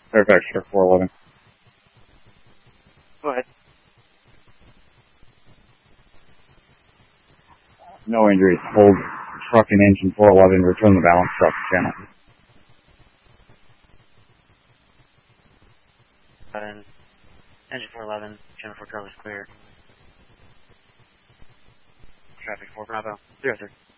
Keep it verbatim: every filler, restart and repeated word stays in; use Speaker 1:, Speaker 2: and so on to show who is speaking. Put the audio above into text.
Speaker 1: Fairfax Truck four eleven.
Speaker 2: Go ahead.
Speaker 1: No injuries. Hold truck and engine four eleven. Return the balance truck channel.
Speaker 2: And engine four eleven, channel four Charlie's clear. Traffic four Bravo. Zero, sir.